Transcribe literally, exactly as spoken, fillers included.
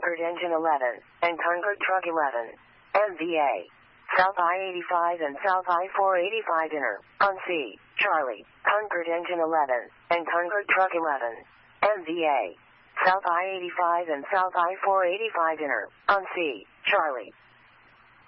Concord Engine eleven, and Concord Truck eleven. M V A. South I eighty-five and South I four eighty-five inner, on C, Charlie, Concord Engine eleven, and Concord Truck eleven. M V A. South I eighty-five and South I four eighty-five inner, on C, Charlie,